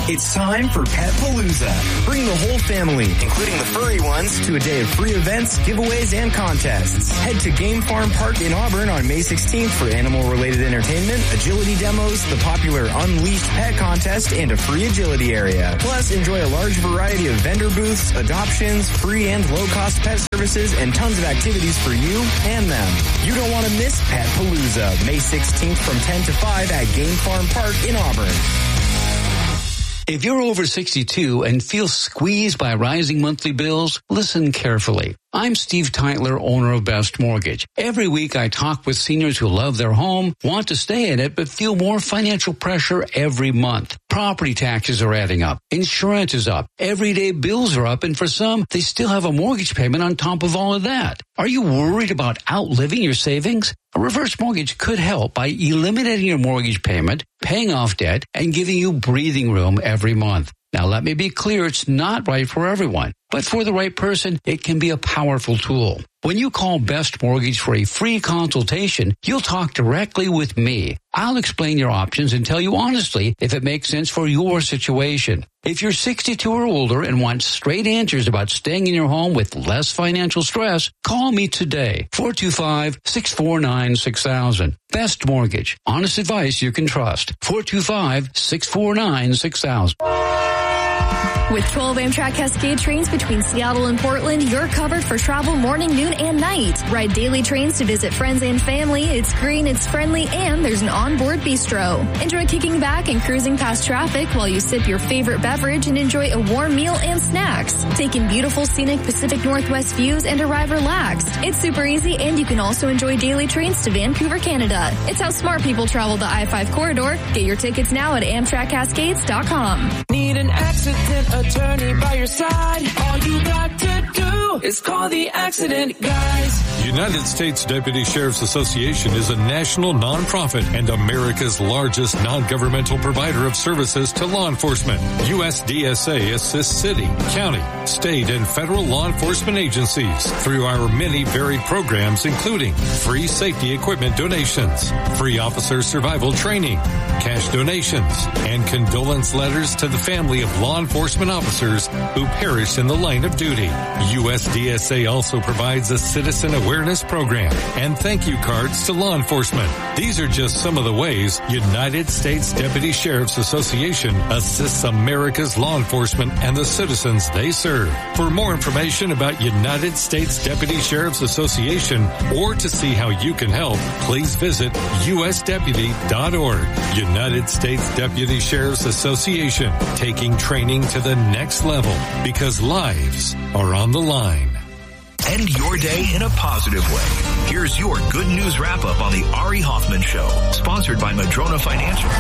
It's time for Pet Palooza. Bring the whole family, including the furry ones, to a day of free events, giveaways, and contests. Head to Game Farm Park in Auburn on May 16th for animal-related entertainment, agility demos, the popular Unleashed Pet Contest, and a free agility area. Plus, enjoy a large variety of vendor booths, adoptions, free and low-cost pet services, and tons of activities for you and them. You don't want to miss Pet Palooza, May 16th from 10 to 5 at Game Farm Park in Auburn. If you're over 62 and feel squeezed by rising monthly bills, listen carefully. I'm Steve Teitler, owner of Best Mortgage. Every week I talk with seniors who love their home, want to stay in it, but feel more financial pressure every month. Property taxes are adding up. Insurance is up. Everyday bills are up, and for some, they still have a mortgage payment on top of all of that. Are you worried about outliving your savings? A reverse mortgage could help by eliminating your mortgage payment, paying off debt, and giving you breathing room every month. Now, let me be clear, it's not right for everyone, but for the right person, it can be a powerful tool. When you call Best Mortgage for a free consultation, you'll talk directly with me. I'll explain your options and tell you honestly if it makes sense for your situation. If you're 62 or older and want straight answers about staying in your home with less financial stress, call me today, 425-649-6000. Best Mortgage, honest advice you can trust, 425-649-6000. With 12 Amtrak Cascade trains between Seattle and Portland, you're covered for travel morning, noon, and night. Ride daily trains to visit friends and family. It's green, it's friendly, and there's an onboard bistro. Enjoy kicking back and cruising past traffic while you sip your favorite beverage and enjoy a warm meal and snacks. Take in beautiful scenic Pacific Northwest views and arrive relaxed. It's super easy, and you can also enjoy daily trains to Vancouver, Canada. It's how smart people travel the I-5 corridor. Get your tickets now at AmtrakCascades.com. Need an accident attorney by your side? All you got to do is call the Accident Guys. United States Deputy Sheriff's Association is a national nonprofit and America's largest non-governmental provider of services to law enforcement. USDSA assists city, county, state, and federal law enforcement agencies through our many varied programs, including free safety equipment donations, free officer survival training, cash donations, and condolence letters to the family of law enforcement officers who perished in the line of duty. USDSA also provides a citizen awareness program and thank you cards to law enforcement. These are just some of the ways United States Deputy Sheriff's Association assists America's law enforcement and the citizens they serve. For more information about United States Deputy Sheriff's Association or to see how you can help, please visit usdeputy.org. United States Deputy Sheriff's Association, taking training to the next level because lives are on the line. End your day in a positive way. Here's your good news wrap-up on the Ari Hoffman Show, sponsored by Madrona Financial.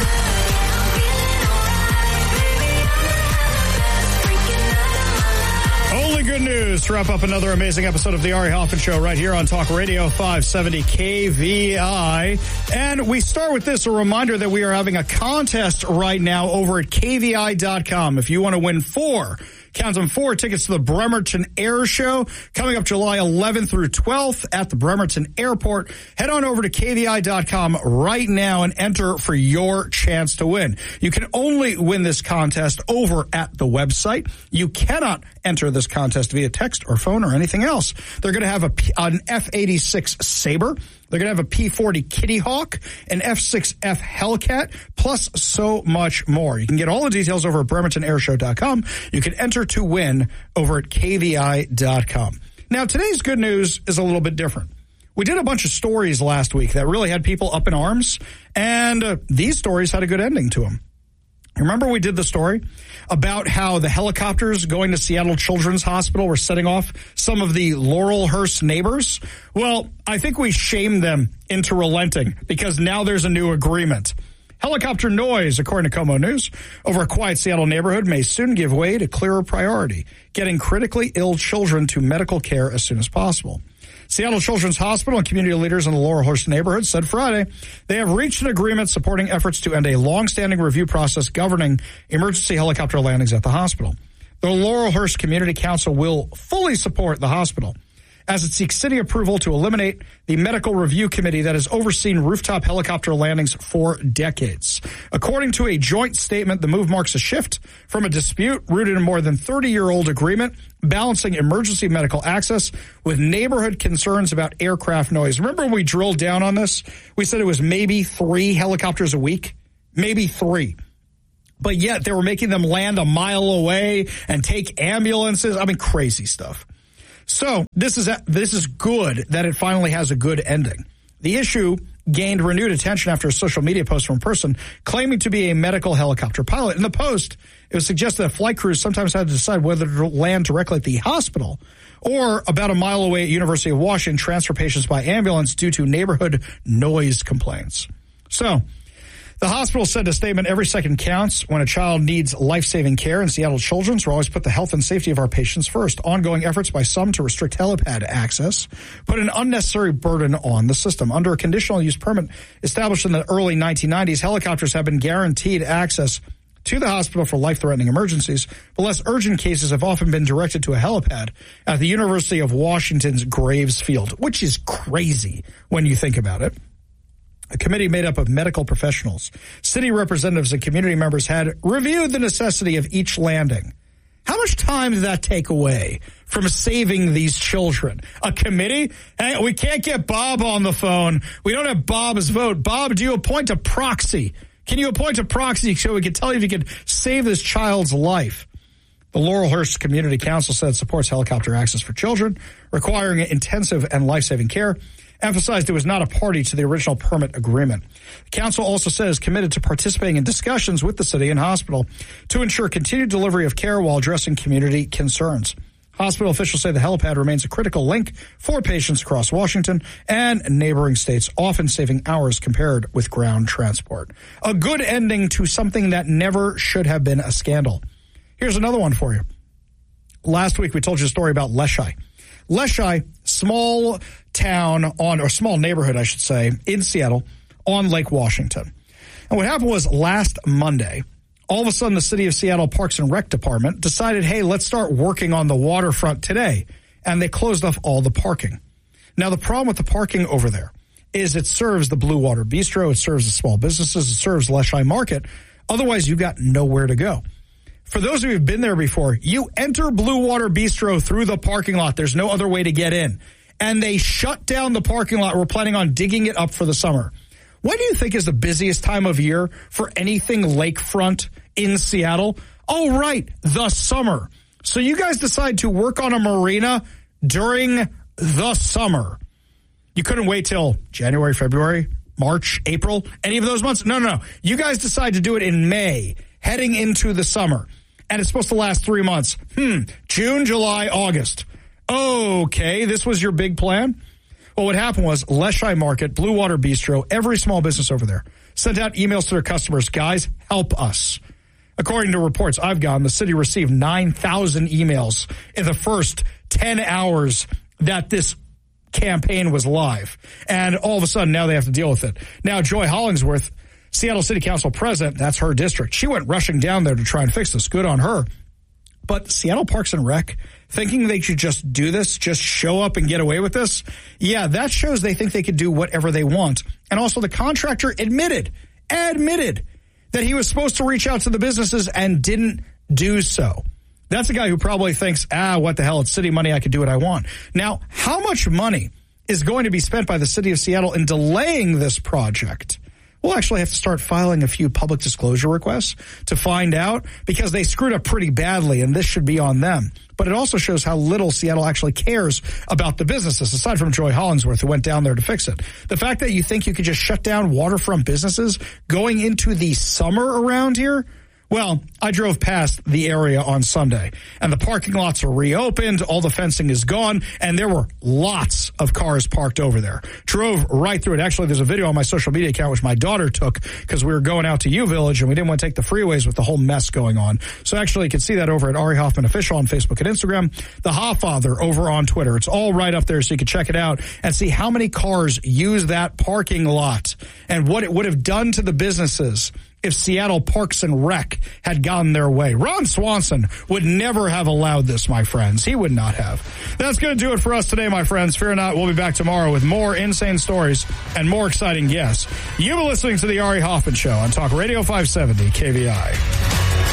Only good news to wrap up another amazing episode of the Ari Hoffman Show right here on Talk Radio 570 KVI. And we start with this, a reminder that we are having a contest right now over at KVI.com. If you want to win 4 tickets to the Bremerton Air Show coming up July 11th through 12th at the Bremerton Airport. Head on over to KVI.com right now and enter for your chance to win. You can only win this contest over at the website. You cannot enter this contest via text or phone or anything else. They're going to have an F-86 Sabre. They're going to have a P-40 Kitty Hawk, an F-6F Hellcat, plus so much more. You can get all the details over at BremertonAirshow.com. You can enter to win over at KVI.com. Now, today's good news is a little bit different. We did a bunch of stories last week that really had people up in arms, and these stories had a good ending to them. Remember we did the story about how the helicopters going to Seattle Children's Hospital were setting off some of the Laurelhurst neighbors? Well, I think we shamed them into relenting because now there's a new agreement. Helicopter noise, according to Como News, over a quiet Seattle neighborhood may soon give way to clearer priority, getting critically ill children to medical care as soon as possible. Seattle Children's Hospital and community leaders in the Laurelhurst neighborhood said Friday they have reached an agreement supporting efforts to end a long-standing review process governing emergency helicopter landings at the hospital. The Laurelhurst Community Council will fully support the hospital as it seeks city approval to eliminate the medical review committee that has overseen rooftop helicopter landings for decades. According to a joint statement, the move marks a shift from a dispute rooted in a more than 30-year-old agreement balancing emergency medical access with neighborhood concerns about aircraft noise. Remember when we drilled down on this? We said it was maybe 3 helicopters a week? Maybe 3. But yet they were making them land a mile away and take ambulances. I mean, crazy stuff. So this is good that it finally has a good ending. The issue gained renewed attention after a social media post from a person claiming to be a medical helicopter pilot. In the post, it was suggested that flight crews sometimes had to decide whether to land directly at the hospital or about a mile away at University of Washington, transfer patients by ambulance due to neighborhood noise complaints. So the hospital said in a statement, every second counts when a child needs life-saving care, and Seattle Children's will always put the health and safety of our patients first. Ongoing efforts by some to restrict helipad access put an unnecessary burden on the system. Under a conditional use permit established in the early 1990s, helicopters have been guaranteed access to the hospital for life-threatening emergencies, but less urgent cases have often been directed to a helipad at the University of Washington's Graves Field, which is crazy when you think about it. A committee made up of medical professionals, city representatives, and community members had reviewed the necessity of each landing. How much time did that take away from saving these children? A committee? Hey, we can't get Bob on the phone. We don't have Bob's vote. Bob, do you appoint a proxy? Can you appoint a proxy so we can tell you if you can save this child's life? The Laurelhurst Community Council said it supports helicopter access for children, requiring intensive and life-saving care, emphasized it was not a party to the original permit agreement. The council also says committed to participating in discussions with the city and hospital to ensure continued delivery of care while addressing community concerns. Hospital officials say the helipad remains a critical link for patients across Washington and neighboring states, often saving hours compared with ground transport. A good ending to something that never should have been a scandal. Here's another one for you. Last week we told you a story about Leschi. Leschi, small town or small neighborhood, I should say, in Seattle on Lake Washington. And what happened was last Monday, all of a sudden the City of Seattle Parks and Rec Department decided, hey, let's start working on the waterfront today. And they closed off all the parking. Now, the problem with the parking over there is it serves the Blue Water Bistro, it serves the small businesses, it serves Leschi Market. Otherwise, you got nowhere to go. For those of you who've been there before, you enter Blue Water Bistro through the parking lot. There's no other way to get in. And they shut down the parking lot. We're planning on digging it up for the summer. When do you think is the busiest time of year for anything lakefront in Seattle? Oh, right, the summer. So you guys decide to work on a marina during the summer. You couldn't wait till January, February, March, April, any of those months? No. You guys decide to do it in May, heading into the summer. And it's supposed to last 3 months. June, July, August. Okay, this was your big plan? Well, what happened was Leschi Market, Blue Water Bistro, every small business over there sent out emails to their customers. Guys, help us. According to reports I've gotten, the city received 9,000 emails in the first 10 hours that this campaign was live. And all of a sudden, now they have to deal with it. Now, Joy Hollingsworth, Seattle City Council president, that's her district. She went rushing down there to try and fix this. Good on her. But Seattle Parks and Rec, thinking they should just do this, just show up and get away with this, yeah, that shows they think they could do whatever they want. And also the contractor admitted that he was supposed to reach out to the businesses and didn't do so. That's a guy who probably thinks, what the hell, it's city money, I could do what I want. Now, how much money is going to be spent by the city of Seattle in delaying this project? We'll actually have to start filing a few public disclosure requests to find out, because they screwed up pretty badly, and this should be on them. But it also shows how little Seattle actually cares about the businesses, aside from Joy Hollingsworth, who went down there to fix it. The fact that you think you could just shut down waterfront businesses going into the summer around here? Well, I drove past the area on Sunday, and the parking lots are reopened, all the fencing is gone, and there were lots of cars parked over there. Drove right through it. Actually, there's a video on my social media account, which my daughter took, because we were going out to U Village, and we didn't want to take the freeways with the whole mess going on. So actually, you can see that over at Ari Hoffman Official on Facebook and Instagram, the Hoffather over on Twitter. It's all right up there, so you can check it out and see how many cars use that parking lot and what it would have done to the businesses if Seattle Parks and Rec had gone their way. Ron Swanson would never have allowed this, my friends. He would not have. That's going to do it for us today, my friends. Fear not, we'll be back tomorrow with more insane stories and more exciting guests. You've been listening to the Ari Hoffman Show on Talk Radio 570 KVI.